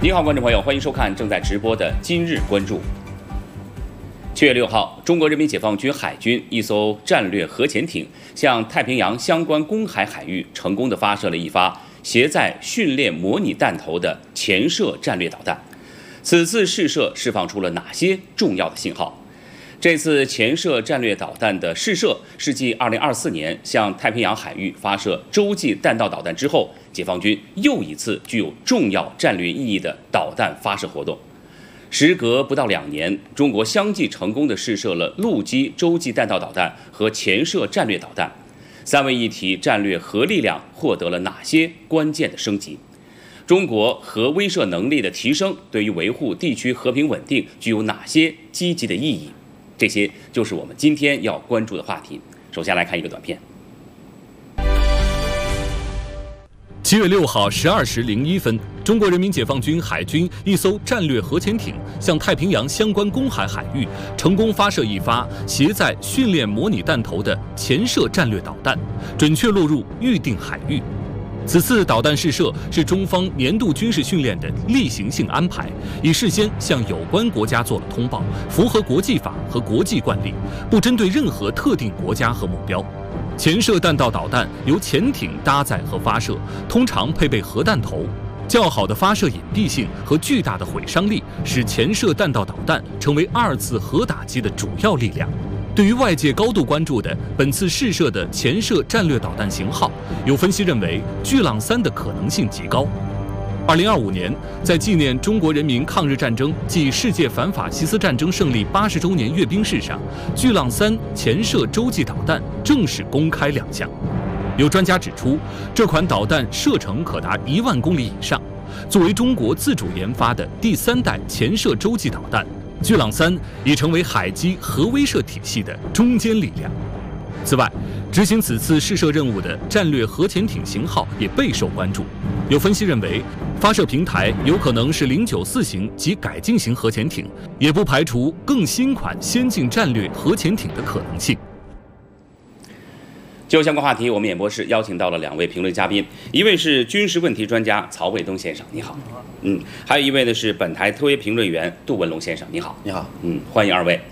你好，观众朋友，欢迎收看正在直播的《今日关注》。7月6号，中国人民解放军海军一艘战略核潜艇向太平洋相关公海海域成功地发射了一发携载训练模拟弹头的潜射战略导弹。此次试射释放出了哪些重要的信号？这次潜射战略导弹的试射是继2024年向太平洋海域发射洲际弹道导弹之后，解放军又一次具有重要战略意义的导弹发射活动。时隔不到2年，中国相继成功地试射了陆基洲际弹道导弹和潜射战略导弹，三位一体战略核力量获得了哪些关键的升级？中国核威慑能力的提升对于维护地区和平稳定具有哪些积极的意义？这些就是我们今天要关注的话题。首先来看一个短片。 7月6号12时01分，中国人民解放军海军一艘战略核潜艇向太平洋相关公海海域成功发射一发携载训练模拟弹头的潜射战略导弹，准确落入预定海域。此次导弹试射是中方年度军事训练的例行性安排，已事先向有关国家做了通报，符合国际法和国际惯例，不针对任何特定国家和目标。潜射弹道导弹由潜艇搭载和发射，通常配备核弹头。较好的发射隐蔽性和巨大的毁伤力，使潜射弹道导弹成为2次核打击的主要力量。对于外界高度关注的本次试射的潜射战略导弹型号，有分析认为巨浪3的可能性极高。2025年，在纪念中国人民抗日战争暨世界反法西斯战争胜利80周年阅兵式上，巨浪3潜射洲际导弹正式公开亮相。有专家指出，这款导弹射程可达1万公里以上，作为中国自主研发的第3代潜射洲际导弹，巨浪3已成为海基核威慑体系的中坚力量。此外，执行此次试射任务的战略核潜艇型号也备受关注。有分析认为，发射平台有可能是094型及改进型核潜艇，也不排除更新款先进战略核潜艇的可能性。 就相关话题，我们演播室邀请到了2位评论嘉宾，一位是军事问题专家曹卫东先生，你好。还有一位呢是本台特约评论员杜文龙先生，你好。 你好。 欢迎2位。